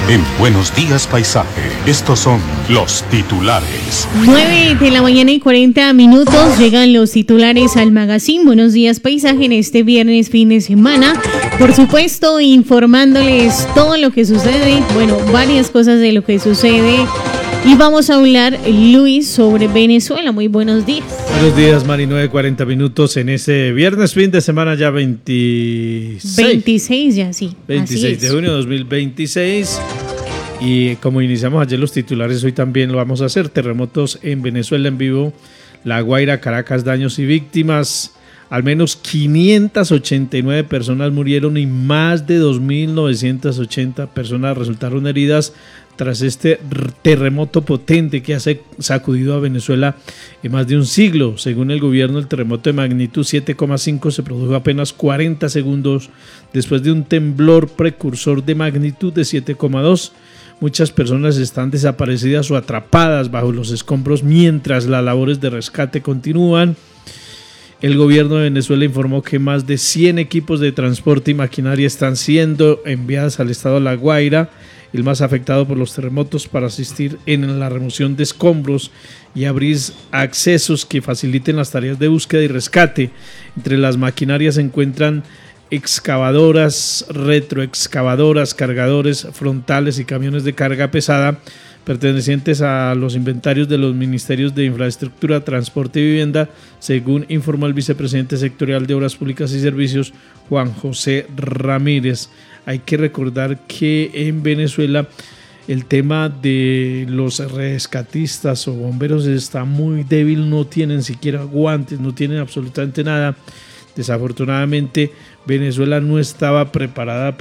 En Buenos Días Paisaje, estos son los titulares. 9:40 llegan los titulares al magazine Buenos Días Paisaje en este viernes fin de semana. Por supuesto, informándoles todo lo que sucede, varias cosas de lo que sucede. Y vamos a hablar, Luis, sobre Venezuela. Muy buenos días. Buenos días, Mari. 9:40 en ese viernes, fin de semana ya 26 ya, sí. 26 de junio de 2026. Y como iniciamos ayer los titulares, hoy también lo vamos a hacer. Terremotos en Venezuela en vivo. La Guaira, Caracas, daños y víctimas. Al menos 589 personas murieron y más de 2.980 personas resultaron heridas tras este terremoto potente que ha sacudido a Venezuela en más de un siglo. Según el gobierno, el terremoto de magnitud 7,5 se produjo apenas 40 segundos después de un temblor precursor de magnitud de 7,2. Muchas personas están desaparecidas o atrapadas bajo los escombros mientras las labores de rescate continúan. El gobierno de Venezuela informó que más de 100 equipos de transporte y maquinaria están siendo enviados al estado de La Guaira, el más afectado por los terremotos, para asistir en la remoción de escombros y abrir accesos que faciliten las tareas de búsqueda y rescate. Entre las maquinarias se encuentran excavadoras, retroexcavadoras, cargadores frontales y camiones de carga pesada pertenecientes a los inventarios de los Ministerios de Infraestructura, Transporte y Vivienda, según informó el vicepresidente sectorial de Obras Públicas y Servicios, Juan José Ramírez. Hay que recordar que en Venezuela el tema de los rescatistas o bomberos está muy débil, no tienen siquiera guantes, no tienen absolutamente nada. Desafortunadamente, Venezuela no estaba preparada